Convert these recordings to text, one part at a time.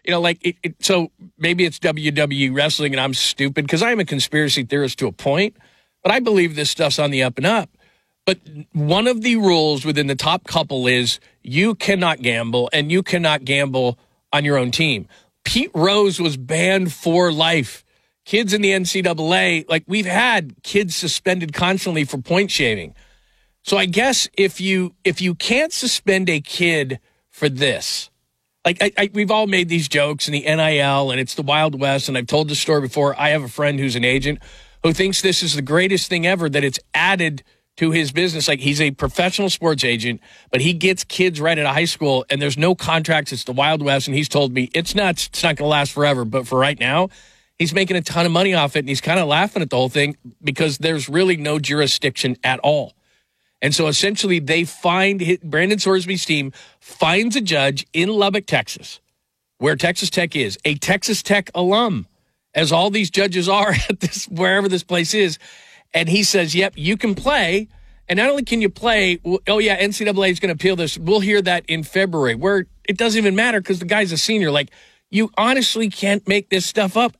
So maybe it's WWE wrestling and I'm stupid because I'm a conspiracy theorist to a point, but I believe this stuff's on the up and up. But one of the rules within the top couple is you cannot gamble, and you cannot gamble on your own team. Pete Rose was banned for life. Kids in the NCAA, we've had kids suspended constantly for point shaving. So I guess if you can't suspend a kid for this, we've all made these jokes in the NIL and it's the Wild West, and I've told this story before. I have a friend who's an agent who thinks this is the greatest thing ever, that it's added to his business. He's a professional sports agent, but he gets kids right out of high school and there's no contracts. It's the Wild West. And he's told me it's not going to last forever, but for right now, he's making a ton of money off it. And he's kind of laughing at the whole thing because there's really no jurisdiction at all. And so essentially Brandon Sorsby's team finds a judge in Lubbock, Texas, where Texas Tech is, a Texas Tech alum, as all these judges are at wherever this place is. And he says, yep, you can play. And not only can you play, NCAA is going to appeal this. We'll hear that in February, where it doesn't even matter because the guy's a senior. You honestly can't make this stuff up.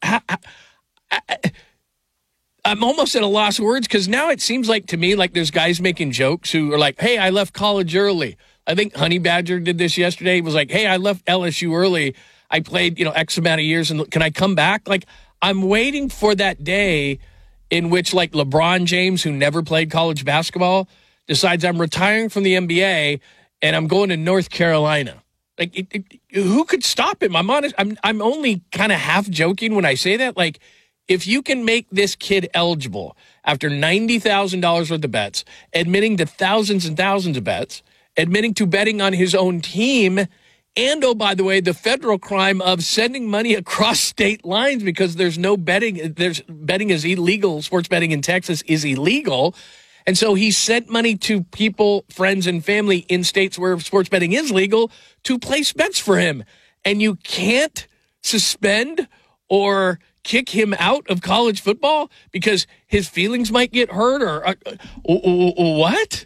I'm almost at a loss of words because now it seems to me there's guys making jokes who are hey, I left college early. I think Honey Badger did this yesterday. He was hey, I left LSU early. I played, X amount of years, and can I come back? I'm waiting for that day in which LeBron James, who never played college basketball, decides I'm retiring from the NBA and I'm going to North Carolina. Who could stop him? I'm honest. I'm only kind of half joking when I say that. If you can make this kid eligible after $90,000 worth of bets, admitting to thousands and thousands of bets, admitting to betting on his own team, and, oh, by the way, the federal crime of sending money across state lines because there's no betting. Betting is illegal. Sports betting in Texas is illegal. And so he sent money to people, friends, and family in states where sports betting is legal to place bets for him. And you can't suspend or kick him out of college football because his feelings might get hurt or what?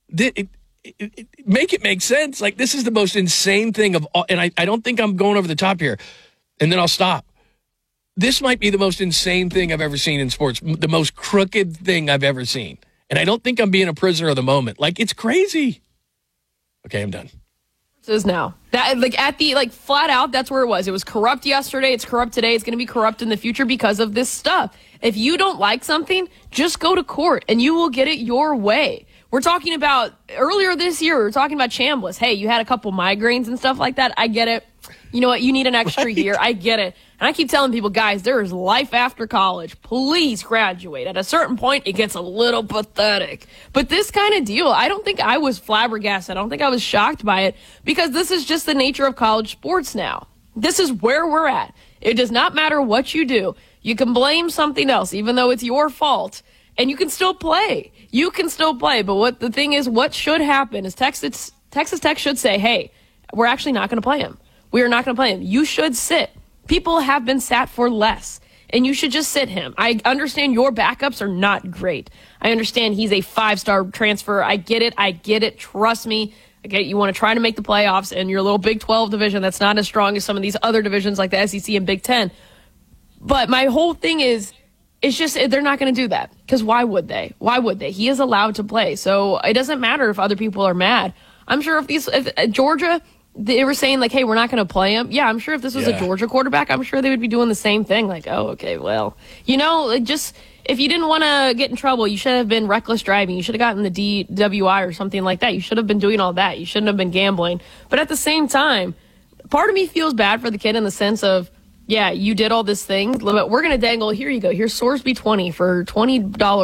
Make it make sense. This is the most insane thing of all, and I don't think I'm going over the top here, and then I'll stop. This might be the most insane thing I've ever seen in sports, the most crooked thing I've ever seen. And I don't think I'm being a prisoner of the moment. It's crazy. Okay, I'm done. Is now that at the flat out, that's where it was. It was corrupt yesterday. It's corrupt today. It's going to be corrupt in the future because of this stuff. If you don't like something, just go to court and you will get it your way. We're talking about earlier this year, we were talking about Chambliss. Hey, you had a couple migraines and stuff like that. I get it. You know what? You need an extra year. I get it. And I keep telling people, guys, there is life after college. Please graduate. At a certain point, it gets a little pathetic. But this kind of deal, I don't think I was flabbergasted. I don't think I was shocked by it because this is just the nature of college sports now. This is where we're at. It does not matter what you do. You can blame something else, even though it's your fault. And you can still play. You can still play. But what the thing is, what should happen is Texas Tech should say, hey, we're actually not going to play him. We are not going to play him. You should sit. People have been sat for less, and you should just sit him. I understand your backups are not great. I understand he's a 5-star transfer. I get it. Trust me. I get it. You want to try to make the playoffs in your little Big 12 division that's not as strong as some of these other divisions like the SEC and Big 10. But my whole thing is, it's just they're not going to do that because why would they? Why would they? He is allowed to play, so it doesn't matter if other people are mad. I'm sure if Georgia, they were saying hey, we're not going to play him. Yeah, I'm sure if this was a Georgia quarterback, I'm sure they would be doing the same thing. Oh, okay, well, just if you didn't want to get in trouble, you should have been reckless driving. You should have gotten the DWI or something like that. You should have been doing all that. You shouldn't have been gambling. But at the same time, part of me feels bad for the kid in the sense of, yeah, you did all this thing, but we're going to dangle, here you go. Here's Sorsby 20 for $20